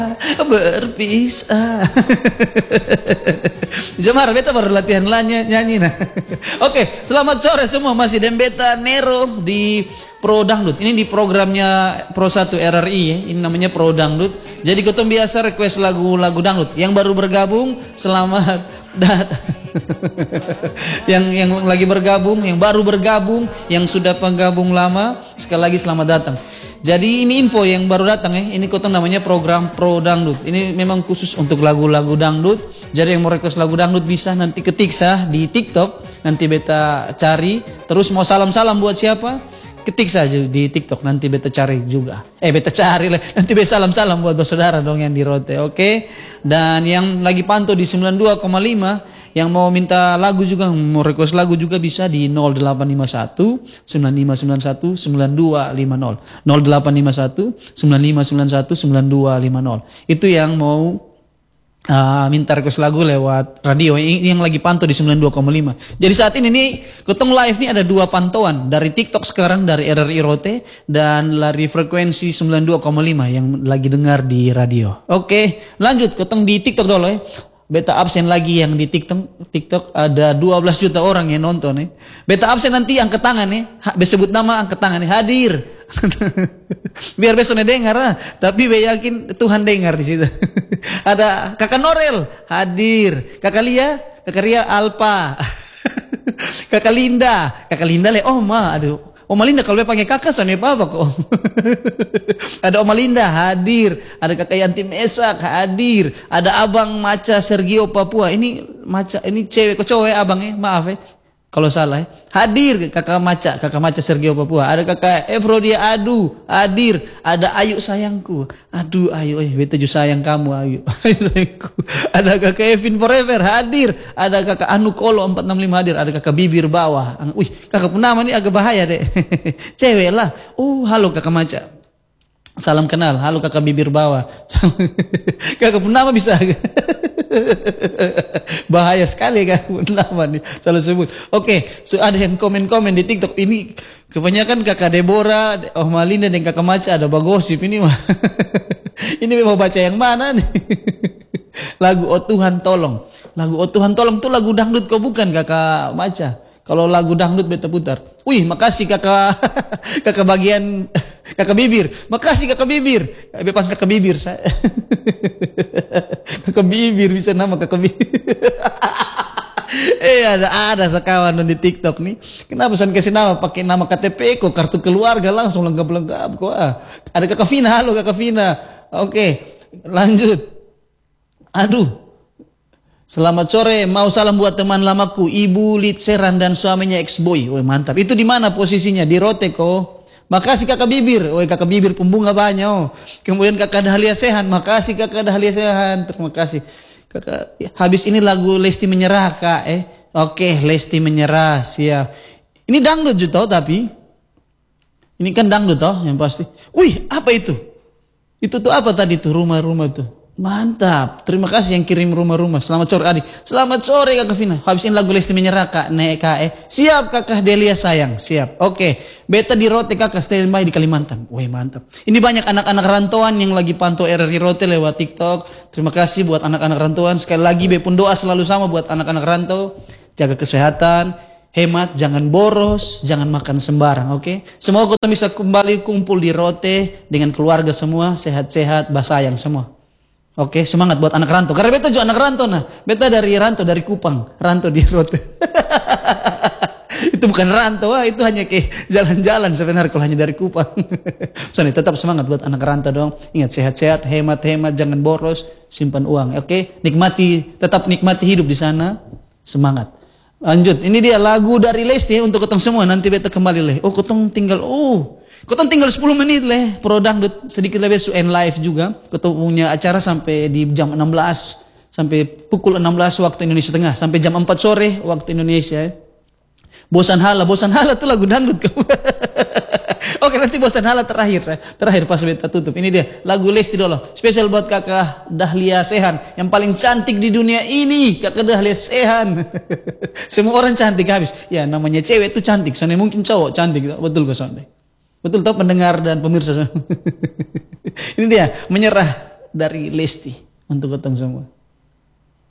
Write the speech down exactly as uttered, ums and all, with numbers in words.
berpisah. Jamar, beta baru latihan lanya, nyanyi nah. Oke, selamat sore semua, masih dengan beta Nero di Pro Dangdut. Ini di programnya Pro satu R R I ya. Ini namanya Pro Dangdut. Jadi ketemu biasa request lagu-lagu dangdut. Yang baru bergabung, selamat datang. yang yang lagi bergabung, yang baru bergabung, yang sudah penggabung lama, sekali lagi selamat datang. Jadi ini info yang baru datang ya. Ini kota namanya program Pro Dangdut. Ini memang khusus untuk lagu-lagu dangdut. Jadi yang mau request lagu dangdut bisa nanti ketik sah di TikTok. Nanti beta cari. Terus mau salam-salam buat siapa? Ketik saja di TikTok. Nanti beta cari juga. Eh beta cari lah. Nanti beta salam-salam buat saudara dong yang di Rote. Oke. Dan yang lagi pantau di sembilan puluh dua koma lima. Yang mau minta lagu juga, mau request lagu juga bisa di nol delapan lima satu sembilan lima sembilan satu sembilan dua lima nol. nol delapan lima satu sembilan lima sembilan satu sembilan dua lima nol. Itu yang mau uh, minta request lagu lewat radio yang lagi pantau di sembilan puluh dua koma lima. Jadi saat ini nih Kotong Live nih ada dua pantauan dari TikTok sekarang, dari R R I Rote dan dari frekuensi sembilan puluh dua koma lima yang lagi dengar di radio. Oke, lanjut Kotong di TikTok dulu ya. Beta absen lagi yang di TikTok. TikTok ada dua belas juta orang yang nonton nih. Beta absen nanti angkat tangan nih. Beta sebut nama angkat tangan nih. Hadir. Biar besoknya dengar lah. Tapi be yakin Tuhan dengar di situ. Ada Kakak Norel hadir. Kakak Lia, Kakak Ria Alpa. Kakak Linda, Kakak Linda le Oma. Aduh. Oma Linda kalau dia panggil kakak soalnya apa kok. Ada Oma Linda hadir, ada Kakak Yanti Mesak hadir, ada Abang Maca Sergio Papua. Ini Maca, ini cewek kok cowok ya abang ya, maaf ya kalau salah ya. Hadir Kakak Maca, Kakak Maca Sergio Papua. Ada Kakak Efrodia Adu hadir, ada Ayu sayangku. Aduh Ayu, eh beta juga sayang kamu Ayu. Ayu sayangku. Ada Kakak Evin Forever hadir, ada Kakak Anu Kolo empat enam lima hadir, ada Kakak Bibir Bawah. Wih, Kakak Punama ini agak bahaya deh. Cewek lah. Oh, halo Kakak Maca. Salam kenal. Halo Kakak Bibir Bawah. Kakak Punama bisa. Bahaya sekali Kakak Punama nih. Salah sebut. Oke, so ada yang komen-komen di TikTok ini kebanyakan Kakak Deborah, Oh Malinda dan Kakak Maca ada bagosip ini mah. Ini mau baca yang mana nih? Lagu Oh Tuhan Tolong. Lagu Oh Tuhan Tolong tuh lagu dangdut kok bukan Kakak Maca? Kalau lagu dangdut beta putar. Wih, makasih Kakak Kakak bagian Kakak Bibir. Makasih Kakak Bibir. Bepan Kakak Bibir saya. Kakak Bibir bisa nama Kakak Bibir. Eh ada ada sekawan di TikTok nih. Kenapa saya kasih nama pakai nama K T P kok, kartu keluarga langsung lengkap-lengkap kok. Ah. Ada Kakak Vina, halo Kakak Vina. Oke, lanjut. Aduh. Selamat sore, mau salam buat teman lamaku, Ibu Litseran dan suaminya ex-boy. Woi mantap, itu di mana posisinya? Di Rote kok. Makasih Kakak Bibir, woi Kakak Bibir pembunga banyak. Oh. Kemudian Kakak Dahlia Sehan, makasih Kakak Dahlia Sehan, terima kasih. Kakak, ya, habis ini lagu Lesti Menyerah Kak, eh. Oke, Lesti Menyerah, siap. Ini dangdut juga tau tapi. Ini kan dangdut tau, yang pasti. Wih, apa itu? Itu tuh apa tadi tuh, rumah-rumah tuh? Mantap, terima kasih yang kirim rumah-rumah. Selamat sore adik. Selamat sore Kakak Vina. Habis ini lagu Lesti Menyerah Kak Neka eh. Siap Kakak Delia sayang, siap. Oke, beta di Rote Kakak standby di Kalimantan. Wih mantap. Ini banyak anak-anak rantauan yang lagi pantau R R I Rote lewat TikTok. Terima kasih buat anak-anak rantauan. Sekali lagi be pun doa selalu sama buat anak-anak rantau. Jaga kesehatan, hemat, jangan boros, jangan makan sembarang, oke? Semoga kita bisa kembali kumpul di Rote dengan keluarga semua, sehat-sehat, basayang semua. Oke, semangat buat anak rantau. Karena beta juga anak rantau nah. Beta dari rantau dari Kupang, rantau di Rote. Itu bukan rantau, ah, itu hanya kayak jalan-jalan sebenarnya kalau hanya dari Kupang. Soalnya tetap semangat buat anak rantau dong. Ingat sehat-sehat, hemat-hemat, jangan boros, simpan uang. Oke, nikmati, tetap nikmati hidup di sana. Semangat. Lanjut, ini dia lagu dari Lesti untuk ketong semua. Nanti beta kembali leh. Oh, ketong tinggal, oh. Kotong tinggal sepuluh menit leh, Pro Dangdut sedikit lebih su end live juga. Kotong punya acara sampai di jam enam belas, sampai pukul enam belas waktu Indonesia Tengah, sampai jam empat sore waktu Indonesia. Bosan hala, bosan hala tuh lagu dangdut. Oke, nanti bosan hala terakhir saya. Terakhir pas beta tutup. Ini dia lagu Lesti dulu. Spesial buat Kakak Dahlia Sehan yang paling cantik di dunia ini, Kakak Dahlia Sehan. Semua orang cantik habis. Ya namanya cewek itu cantik, soalnya mungkin cowok cantik, betul gak soalnya? Betul toh pendengar dan pemirsa. Ini dia, menyerah dari Lesti untuk ketemu semua.